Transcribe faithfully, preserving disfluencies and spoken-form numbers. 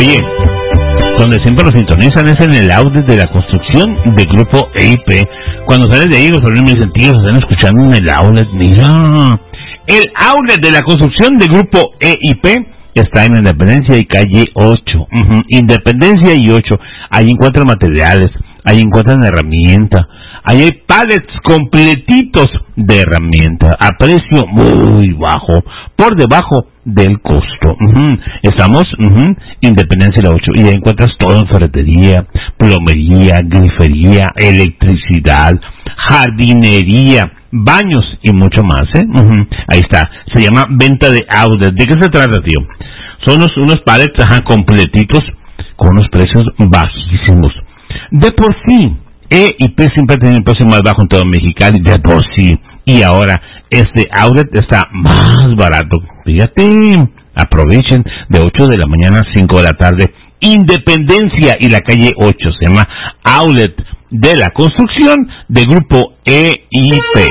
Oye, donde siempre lo sintonizan es en el outlet de la construcción de Grupo E I P. Cuando sales de ahí, los problemas sentidos están escuchando en el outlet. Mira, el outlet de la construcción de Grupo E I P está en Independencia y calle ocho. Uh-huh. Independencia y ocho. Ahí encuentran materiales, ahí encuentran herramientas, ahí hay pallets completitos de herramientas a precio muy bajo, por debajo del costo. Uh-huh. Estamos uh-huh, Independencia y la ocho, y ahí encuentras todo en ferretería, plomería, grifería, electricidad, jardinería, baños y mucho más, ¿eh? Uh-huh. Ahí está, se llama venta de outlet. ¿De qué se trata, tío? Son unos, unos pallets ajá, completitos con unos precios bajísimos. De por sí, E I P siempre ha tenido el precio más bajo en todo Mexicali, de por sí. Y ahora, este outlet está más barato. Fíjate, aprovechen de ocho de la mañana a cinco de la tarde. Independencia y la calle ocho, se llama outlet de la construcción de Grupo E I P.